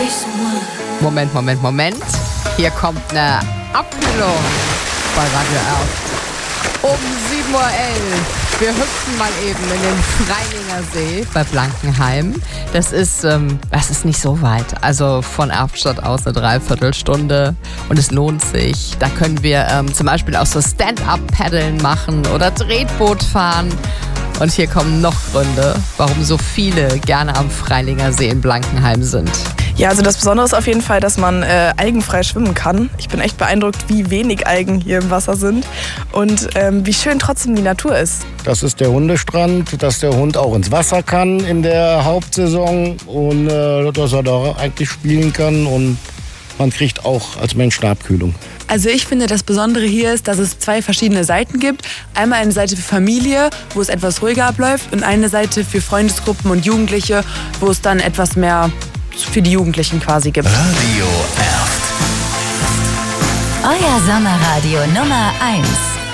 Moment. Hier kommt eine Abkühlung bei Radio Elf. Um 7:11 Uhr. Wir hüpfen mal eben in den Freilinger See bei Blankenheim. Das ist nicht so weit. Also von Erftstadt aus eine Dreiviertelstunde. Und es lohnt sich. Da können wir zum Beispiel auch so Stand-Up-Paddeln machen oder Tretboot fahren. Und hier kommen noch Gründe, warum so viele gerne am Freilinger See in Blankenheim sind. Ja, also das Besondere ist auf jeden Fall, dass man algenfrei schwimmen kann. Ich bin echt beeindruckt, wie wenig Algen hier im Wasser sind und wie schön trotzdem die Natur ist. Das ist der Hundestrand, dass der Hund auch ins Wasser kann in der Hauptsaison und dass er da eigentlich spielen kann und man kriegt auch als Mensch eine Abkühlung. Also ich finde, das Besondere hier ist, dass es 2 verschiedene Seiten gibt. Einmal eine Seite für Familie, wo es etwas ruhiger abläuft, und eine Seite für Freundesgruppen und Jugendliche, wo es dann etwas mehr für die Jugendlichen quasi gibt. Radio Erft. Euer Sommerradio Nummer 1.